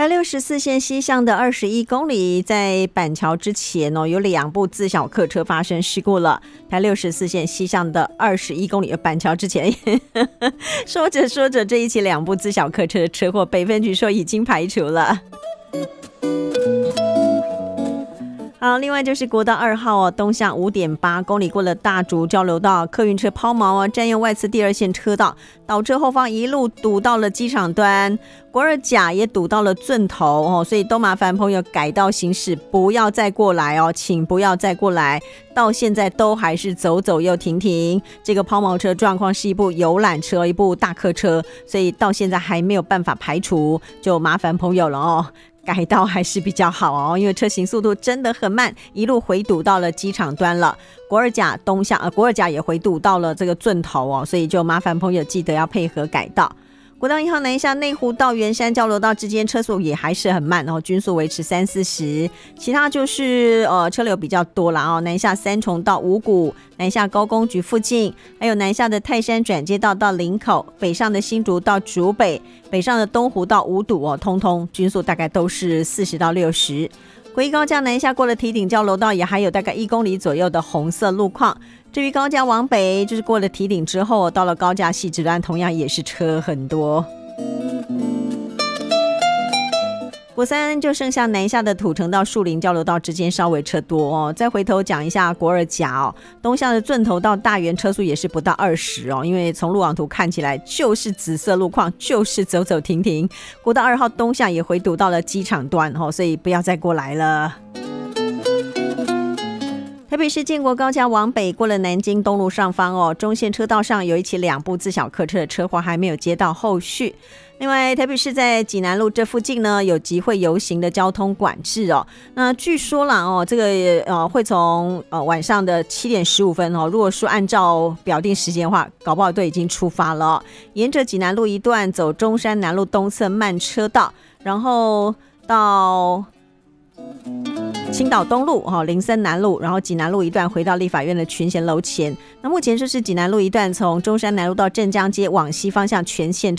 台64线西向的21公里，在板桥之前有2部自小客车发生事故了。台64线西向的21公里，板桥之前说着说着，这一起2部自小客车的车祸，北分局说已经排除了。好，另外就是国道2号东向5.8公里，过了大竹交流道，客运车抛锚占用外侧第2线车道，导致后方一路堵到了机场端，国二甲也堵到了圳头所以都麻烦朋友改道行驶，不要再过来请不要再过来。到现在都还是走走又停停，这个抛锚车状况是一部游览车，一部大客车，所以到现在还没有办法排除，就麻烦朋友了改道还是比较好因为车行速度真的很慢，一路回堵到了机场端了。国二甲东向国二甲也回堵到了这个圳头所以就麻烦朋友记得要配合改道。国道1号南下内湖到圆山交流道之间车速也还是很慢均速维持30-40，其他就是车流比较多啦南下三重到五股，南下高工局附近，还有南下的泰山转接道到林口，北上的新竹到竹北，北上的东湖到五堵通通均速大概都是40到60。国一高架南下过了堤顶交流道，也还有大概1公里左右的红色路况。至于高架往北，就是过了堤顶之后，到了高架汐止端，同样也是车很多。国三就剩下南下的土城到树林交流道之间稍微车多再回头讲一下国二甲东向的圳头到大园车速也是不到20因为从路网图看起来就是紫色路况，就是走走停停。国道2号东向也回堵到了机场端所以不要再过来了。台北市建国高架往北，过了南京东路上方中线车道上有一起2部自小客车的车祸还没有接到后续。另外台北市在济南路这附近呢有集会游行的交通管制那据说啦这个会从晚上的7点15分如果说按照表定时间的话，搞不好都已经出发了沿着济南路一段走中山南路东侧慢车道，然后到青岛东路林森南路，然后济南路一段回到立法院的群贤楼前。那目前就是济南路一段从中山南路到镇江街往西方向全线